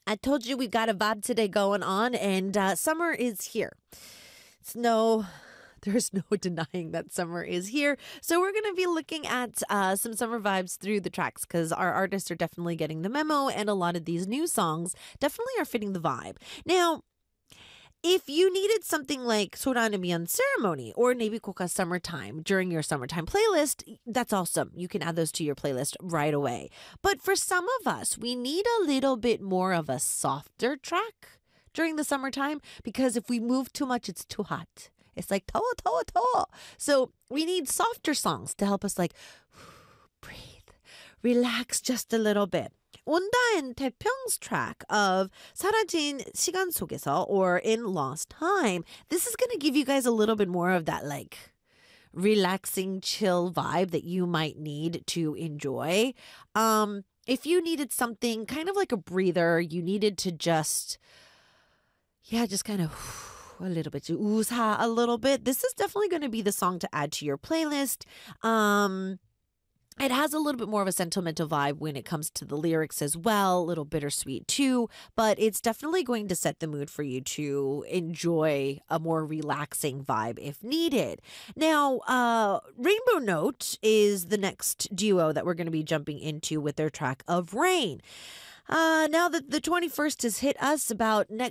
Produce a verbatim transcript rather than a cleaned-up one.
I told you we've got a vibe today going on, and uh, summer is here. It's no, there's no denying that summer is here. So we're going to be looking at uh, some summer vibes through the tracks because our artists are definitely getting the memo, and a lot of these new songs definitely are fitting the vibe. Now, if you needed something like 소라누미연 Ceremony or Nebikoka Summertime during your summertime playlist, that's awesome. You can add those to your playlist right away. But for some of us, we need a little bit more of a softer track during the summertime because if we move too much, it's too hot. It's like 더워 더워 더워. So we need softer songs to help us like breathe, relax just a little bit. 온다 and Taepyeong's track of 사라진 시간 속에서 or in Lost Time, this is going to give you guys a little bit more of that like relaxing, chill vibe that you might need to enjoy. Um, if you needed something kind of like a breather, you needed to just, yeah, just kind of a little bit, 우사 a little bit. This is definitely going to be the song to add to your playlist. Um... It has a little bit more of a sentimental vibe when it comes to the lyrics as well, a little bittersweet too, but it's definitely going to set the mood for you to enjoy a more relaxing vibe if needed. Now, uh, Rainbow Note is the next duo that we're going to be jumping into with their track of Rain. Uh, now that the twenty-first has hit us, about ne-